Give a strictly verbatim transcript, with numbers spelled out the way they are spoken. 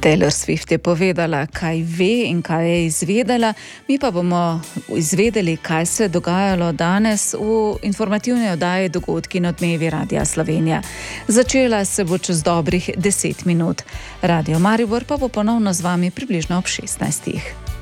Taylor Swift je povedala, kaj ve in kaj je izvedela. Mi pa bomo izvedeli, kaj se je dogajalo danes v informativni oddaji Dogodki in odmevi Radia Slovenija. Začela se bo čez dobrih deset minut. Radio Maribor pa bo ponovno z vami približno ob šestnajstih.